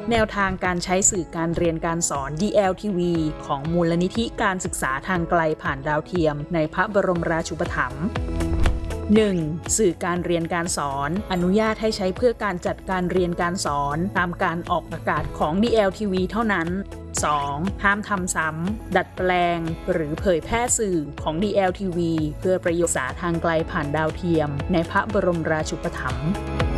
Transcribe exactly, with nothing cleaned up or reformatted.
แนวทางการใช้สื่อการเรียนการสอน ดี แอล ที วี ของมูลนิธิการศึกษาทางไกลผ่านดาวเทียมในพระบรมราชูปถัมภ์ หนึ่ง. สื่อการเรียนการสอนอนุญาตให้ใช้เพื่อการจัดการเรียนการสอนตามการออกอากาศของ ดี แอล ที วี เท่านั้น สอง. ห้ามทำซ้ำดัดแปลงหรือเผยแพร่สื่อของ ดี แอล ที วี เพื่อประโยชน์สาทางไกลผ่านดาวเทียมในพระบรมราชูปถัมภ์